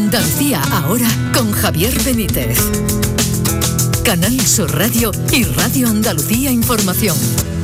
Andalucía ahora con Javier Benítez. Canal Sur Radio y Radio Andalucía Información.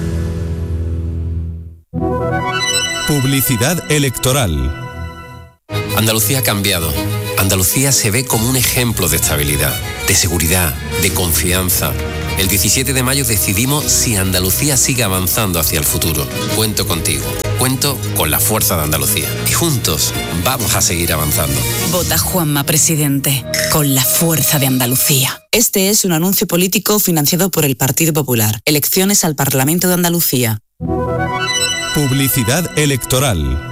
Publicidad electoral. Andalucía ha cambiado. Andalucía se ve como un ejemplo de estabilidad, de seguridad, de confianza. El 17 de mayo decidimos si Andalucía sigue avanzando hacia el futuro. Cuento contigo. Cuento con la fuerza de Andalucía. Y juntos vamos a seguir avanzando. Vota Juanma Presidente, con la fuerza de Andalucía. Este es un anuncio político financiado por el Partido Popular. Elecciones al Parlamento de Andalucía. Publicidad electoral.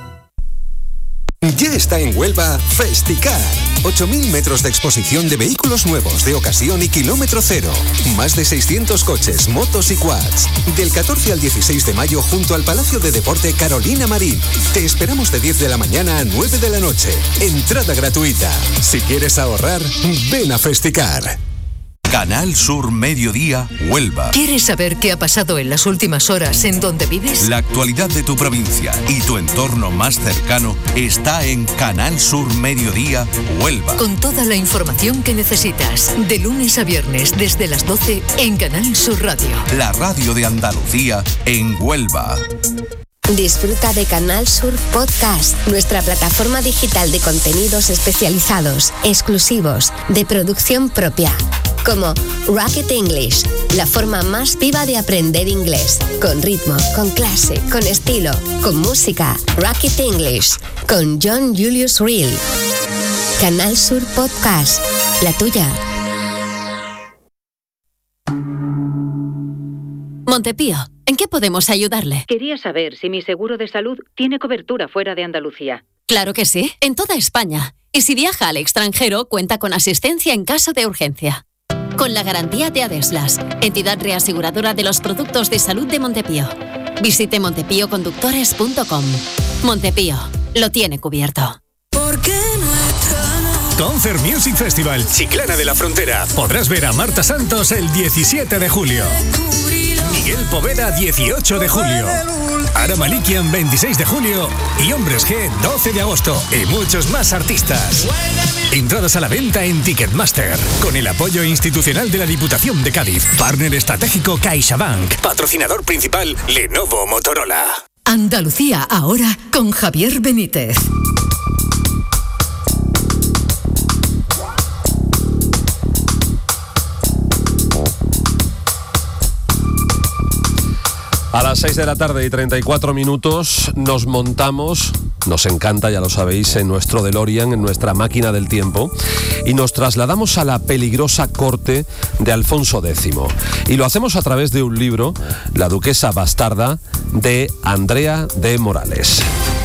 Ya está en Huelva Festicar. 8.000 metros de exposición de vehículos nuevos de ocasión y kilómetro cero. Más de 600 coches, motos y quads. Del 14 al 16 de mayo junto al Palacio de Deporte Carolina Marín. Te esperamos de 10 de la mañana a 9 de la noche. Entrada gratuita. Si quieres ahorrar, ven a Festicar. Canal Sur Mediodía, Huelva. ¿Quieres saber qué ha pasado en las últimas horas en donde vives? La actualidad de tu provincia y tu entorno más cercano está en Canal Sur Mediodía, Huelva. Con toda la información que necesitas, de lunes a viernes desde las 12 en Canal Sur Radio. La radio de Andalucía en Huelva. Disfruta de Canal Sur Podcast, nuestra plataforma digital de contenidos especializados, exclusivos, de producción propia. Como Rocket English, la forma más viva de aprender inglés, con ritmo, con clase, con estilo, con música. Rocket English, con John Julius Reel. Canal Sur Podcast, la tuya. Montepío, ¿en qué podemos ayudarle? Quería saber si mi seguro de salud tiene cobertura fuera de Andalucía. Claro que sí, en toda España. Y si viaja al extranjero, cuenta con asistencia en caso de urgencia. Con la garantía de Adeslas, entidad reaseguradora de los productos de salud de Montepío. Visite montepíoconductores.com. Montepío, lo tiene cubierto. Concert Music Festival Chiclana de la Frontera. Podrás ver a Marta Santos el 17 de julio. Miguel Poveda 18 de julio. Ara Malikian 26 de julio. Y Hombres G 12 de agosto. Y muchos más artistas. Entradas a la venta en Ticketmaster. Con el apoyo institucional de la Diputación de Cádiz. Partner estratégico CaixaBank. Patrocinador principal Lenovo Motorola. Andalucía ahora con Javier Benítez. A las 6 de la tarde y 34 minutos nos montamos, nos encanta, ya lo sabéis, en nuestro DeLorean, en nuestra máquina del tiempo, y nos trasladamos a la peligrosa corte de Alfonso X. Y lo hacemos a través de un libro, La duquesa bastarda, de Andrea de Morales.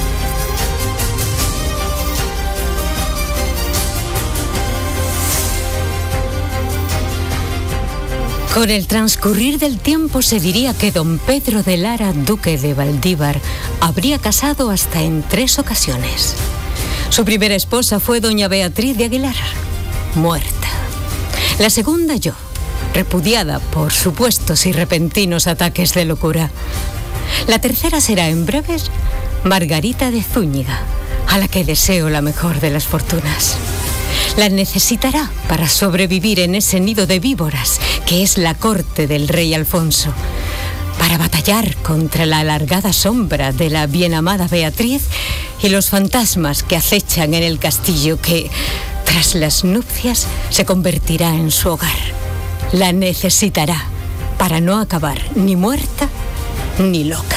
Con el transcurrir del tiempo se diría que don Pedro de Lara, duque de Valdívar, habría casado hasta en 3 ocasiones. Su primera esposa fue doña Beatriz de Aguilar, muerta. La segunda yo, repudiada por supuestos y repentinos ataques de locura. La tercera será en breves Margarita de Zúñiga, a la que deseo la mejor de las fortunas. La necesitará para sobrevivir en ese nido de víboras que es la corte del rey Alfonso, para batallar contra la alargada sombra de la bien amada Beatriz y los fantasmas que acechan en el castillo que, tras las nupcias, se convertirá en su hogar. La necesitará para no acabar ni muerta ni loca.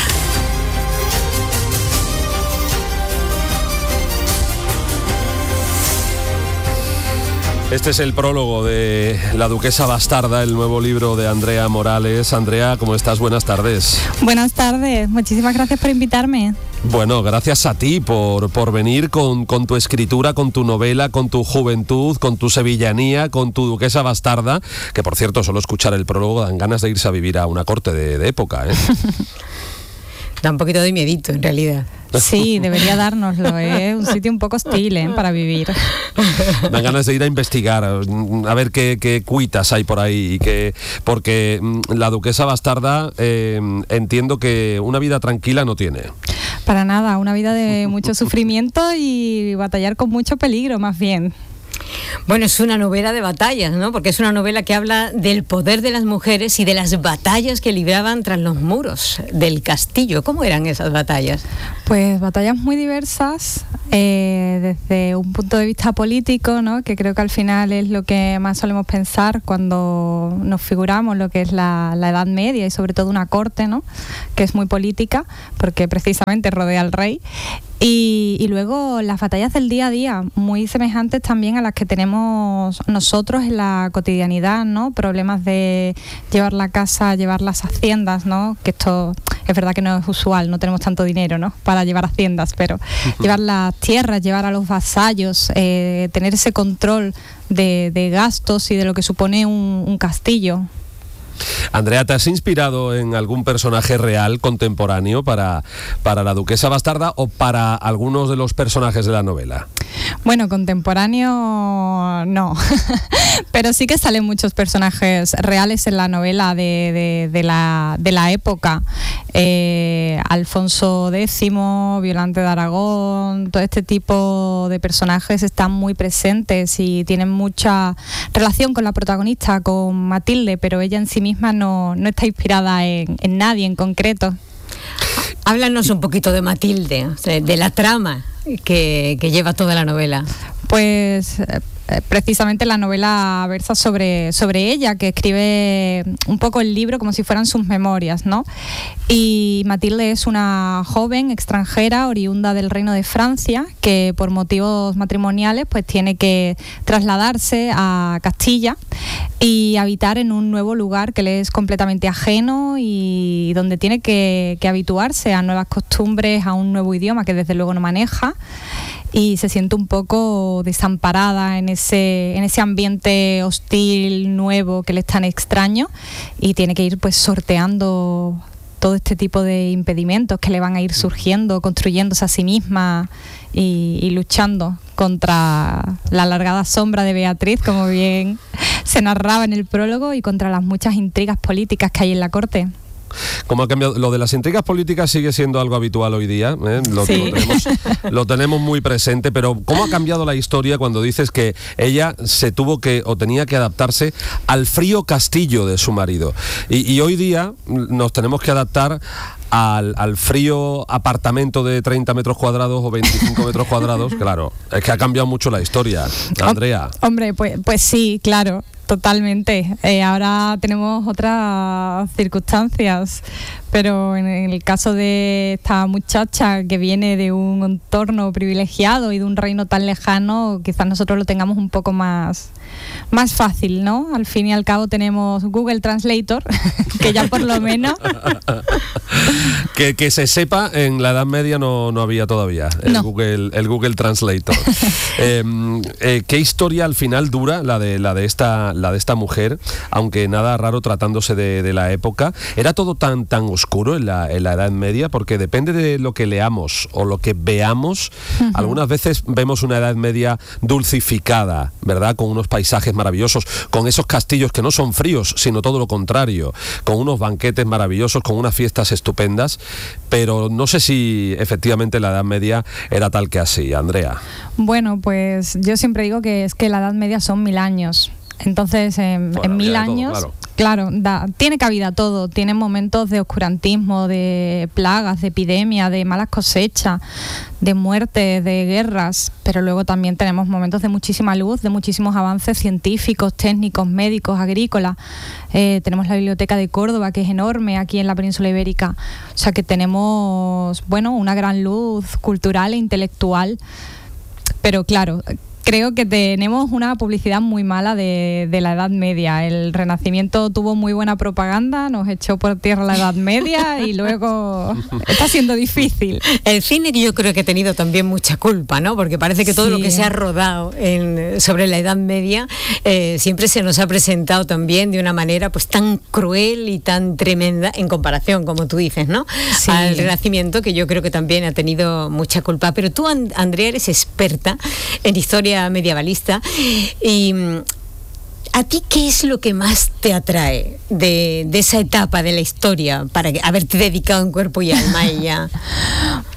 Este es el prólogo de La duquesa bastarda, el nuevo libro de Andrea Morales. Andrea, ¿cómo estás? Buenas tardes. Buenas tardes, muchísimas gracias por invitarme. Bueno, gracias a ti por venir con tu escritura, con tu novela, con tu juventud, con tu sevillanía, con tu duquesa bastarda, que por cierto, solo escuchar el prólogo dan ganas de irse a vivir a una corte de época, ¿eh? Da un poquito de miedito, en realidad. Sí, debería dárnoslo, ¿eh? Un sitio un poco hostil, ¿eh? Para vivir. Dan ganas de ir a investigar, a ver qué cuitas hay por ahí, porque la duquesa bastarda entiendo que una vida tranquila no tiene. Para nada, una vida de mucho sufrimiento y batallar con mucho peligro, más bien. Bueno, es una novela de batallas, ¿no? Porque es una novela que habla del poder de las mujeres y de las batallas que libraban tras los muros del castillo. ¿Cómo eran esas batallas? Pues batallas muy diversas, desde un punto de vista político, ¿no? Que creo que al final es lo que más solemos pensar cuando nos figuramos lo que es la Edad Media y sobre todo una corte, ¿no? Que es muy política porque precisamente rodea al rey. Y luego las batallas del día a día, muy semejantes también a las que tenemos nosotros en la cotidianidad, ¿no? Problemas de llevar la casa, llevar las haciendas, ¿no? Que esto es verdad que no es usual, no tenemos tanto dinero, ¿no? Para llevar haciendas, pero llevar las tierras, llevar a los vasallos, tener ese control de gastos y de lo que supone un castillo. Andrea, ¿te has inspirado en algún personaje real contemporáneo para la duquesa bastarda o para algunos de los personajes de la novela? Bueno, contemporáneo no, pero sí que salen muchos personajes reales en la novela de la época. Alfonso X, Violante de Aragón, todo este tipo de personajes están muy presentes y tienen mucha relación con la protagonista, con Matilde, pero ella en sí misma no está inspirada en nadie en concreto. Háblanos un poquito de Matilde, de la trama que lleva toda la novela. Pues precisamente la novela versa sobre ella, que escribe un poco el libro como si fueran sus memorias, ¿no? Y Matilde es una joven extranjera oriunda del Reino de Francia que por motivos matrimoniales pues tiene que trasladarse a Castilla y habitar en un nuevo lugar que le es completamente ajeno y donde tiene que habituarse a nuevas costumbres, a un nuevo idioma que desde luego no maneja, y se siente un poco desamparada en ese ambiente hostil, nuevo, que le es tan extraño, y tiene que ir pues sorteando todo este tipo de impedimentos que le van a ir surgiendo, construyéndose a sí misma y luchando contra la alargada sombra de Beatriz, como bien se narraba en el prólogo, y contra las muchas intrigas políticas que hay en la corte. ¿Cómo ha cambiado? Lo de las intrigas políticas sigue siendo algo habitual hoy día, ¿eh? Sí. Lo tenemos muy presente, pero ¿cómo ha cambiado la historia cuando dices que ella se tuvo que o tenía que adaptarse al frío castillo de su marido? Y hoy día nos tenemos que adaptar al frío apartamento de 30 metros cuadrados o 25 metros cuadrados. Claro, es que ha cambiado mucho la historia, Andrea. Hombre, pues sí, claro. Totalmente. Ahora tenemos otras circunstancias, pero en el caso de esta muchacha que viene de un entorno privilegiado y de un reino tan lejano, quizás nosotros lo tengamos un poco más fácil, ¿no? Al fin y al cabo tenemos Google Translator, que ya por lo menos... que se sepa, en la Edad Media no había todavía el Google Translator. ¿Qué historia al final dura la de esta mujer? Aunque nada raro tratándose de la época. ¿Era todo tan oscuro en la Edad Media? Porque depende de lo que leamos o lo que veamos. Uh-huh. Algunas veces vemos una Edad Media dulcificada, ¿verdad? Con unos paisajes maravillosos, con esos castillos que no son fríos, sino todo lo contrario, con unos banquetes maravillosos, con unas fiestas estupendas, pero no sé si efectivamente la Edad Media era tal que así, Andrea. Bueno, pues yo siempre digo que es que la Edad Media son 1000 años. Entonces, en 1000 años, todo, claro, tiene cabida todo. Tiene momentos de oscurantismo, de plagas, de epidemia, de malas cosechas, de muertes, de guerras, pero luego también tenemos momentos de muchísima luz, de muchísimos avances científicos, técnicos, médicos, agrícolas. Tenemos la Biblioteca de Córdoba, que es enorme aquí en la península ibérica. O sea que tenemos, una gran luz cultural e intelectual. Pero claro, creo que tenemos una publicidad muy mala de la Edad Media. El Renacimiento tuvo muy buena propaganda, nos echó por tierra la Edad Media y luego está siendo difícil. El cine yo creo que ha tenido también mucha culpa, ¿no? Porque parece que todo lo que se ha rodado sobre la Edad Media siempre se nos ha presentado también de una manera pues tan cruel y tan tremenda en comparación, como tú dices, ¿no? Sí. Al Renacimiento, que yo creo que también ha tenido mucha culpa. Pero tú, Andrea, eres experta en historia medievalista, y ¿a ti qué es lo que más te atrae de esa etapa de la historia para haberte dedicado en cuerpo y alma a ella?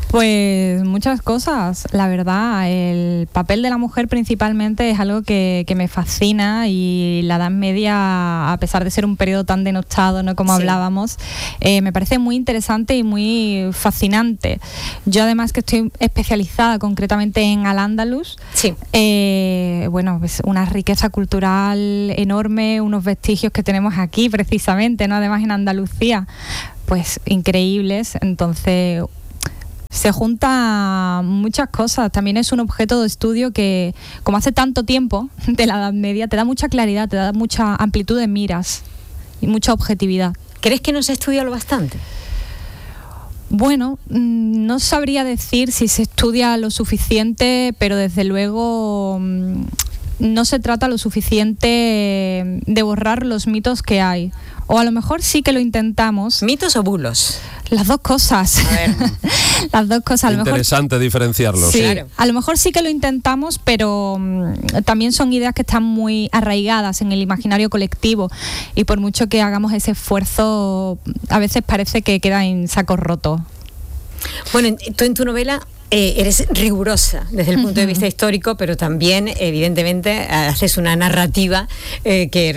Pues muchas cosas, la verdad. El papel de la mujer principalmente es algo que me fascina, y la Edad Media, a pesar de ser un periodo tan denostado, ¿no?, como hablábamos, me parece muy interesante y muy fascinante. Yo además que estoy especializada concretamente en Al-Ándalus, bueno, pues una riqueza cultural enorme, unos vestigios que tenemos aquí precisamente, ¿no?, además en Andalucía, pues increíbles. Entonces se juntan muchas cosas. También es un objeto de estudio que, como hace tanto tiempo de la Edad Media, te da mucha claridad, te da mucha amplitud de miras y mucha objetividad. ¿Crees que no se estudia lo bastante? Bueno, no sabría decir si se estudia lo suficiente, pero desde luego no se trata lo suficiente de borrar los mitos que hay. O a lo mejor sí que lo intentamos. ¿Mitos o bulos? Las dos cosas. A ver. Las dos cosas. Interesante diferenciarlos. Sí, claro. A lo mejor sí que lo intentamos, pero también son ideas que están muy arraigadas en el imaginario colectivo, y por mucho que hagamos ese esfuerzo, a veces parece que queda en saco roto. Bueno, tú en tu novela eres rigurosa desde el punto de vista histórico, pero también, evidentemente, haces una narrativa que